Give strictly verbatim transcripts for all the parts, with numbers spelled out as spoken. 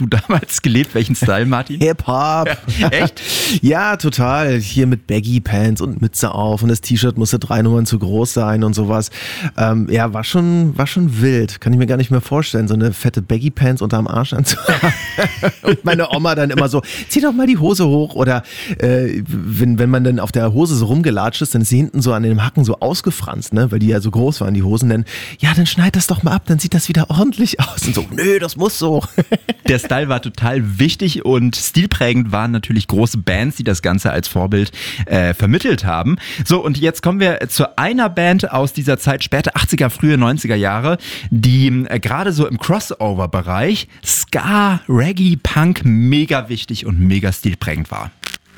du damals gelebt? Welchen Style, Martin? Hip-Hop. Ja, echt? Ja, total. Hier mit Baggy-Pants und Mütze auf und das T-Shirt musste drei Nummern zu groß sein und sowas. Ähm, ja, war schon, war schon wild. Kann ich mir gar nicht mehr vorstellen, so eine fette Baggy-Pants unterm Arsch anzuhaben. Und meine Oma dann immer so, zieh doch mal die Hose hoch. Oder äh, wenn, wenn man dann auf der Hose so rumgelatscht ist, dann ist sie hinten so an den Hacken so ausgefranst, ne? Weil die ja so groß waren, die Hosen. Dann, ja, dann schneid das doch mal ab, dann sieht das wieder ordentlich aus. Und so, nö, das muss so. Der Style war total wichtig und stilprägend waren natürlich große Bands, die das Ganze als Vorbild äh, vermittelt haben. So, und jetzt kommen wir zu einer Band aus dieser Zeit, späte achtziger, frühe neunziger Jahre, die äh, gerade so im Crossover-Bereich Ska, Reggae, Punk mega wichtig und mega stilprägend war.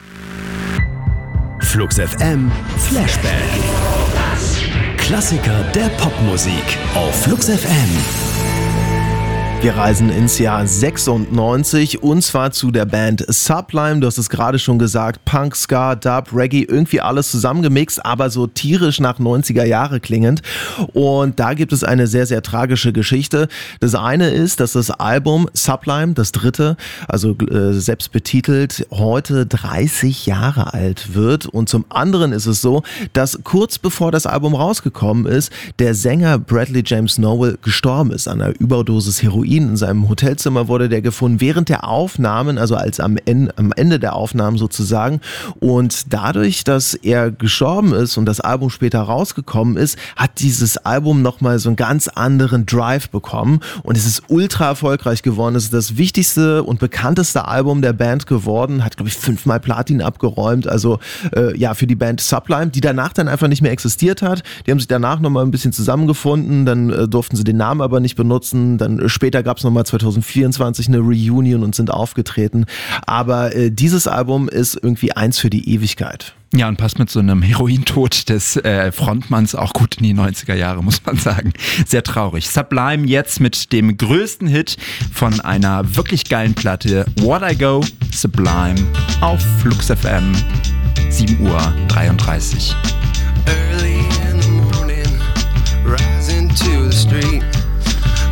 Flux F M Flashback. Klassiker der Popmusik auf Flux F M. Wir reisen ins Jahr sechsundneunzig und zwar zu der Band Sublime. Du hast es gerade schon gesagt, Punk, Ska, Dub, Reggae, irgendwie alles zusammengemixt, aber so tierisch nach neunziger Jahre klingend. Und da gibt es eine sehr, sehr tragische Geschichte. Das eine ist, dass das Album Sublime, das dritte, also äh, selbst betitelt, heute dreißig Jahre alt wird. Und zum anderen ist es so, dass kurz bevor das Album rausgekommen ist, der Sänger Bradley James Nowell gestorben ist an einer Überdosis Heroin. In seinem Hotelzimmer wurde der gefunden während der Aufnahmen, also als am Ende, am Ende der Aufnahmen sozusagen. Und dadurch, dass er gestorben ist und das Album später rausgekommen ist, hat dieses Album nochmal so einen ganz anderen Drive bekommen. Und es ist ultra erfolgreich geworden. Es ist das wichtigste und bekannteste Album der Band geworden. Hat, glaube ich, fünfmal Platin abgeräumt. Also äh, ja, für die Band Sublime, die danach dann einfach nicht mehr existiert hat. Die haben sich danach nochmal ein bisschen zusammengefunden. Dann äh, durften sie den Namen aber nicht benutzen. Dann äh, später gab es nochmal zwanzig vierundzwanzig eine Reunion und sind aufgetreten. Aber äh, dieses Album ist irgendwie eins für die Ewigkeit. Ja, und passt mit so einem Herointod des äh, Frontmanns auch gut in die neunziger Jahre, muss man sagen. Sehr traurig. Sublime jetzt mit dem größten Hit von einer wirklich geilen Platte, What I Go, Sublime, auf Flux F M, sieben Uhr dreiunddreißig.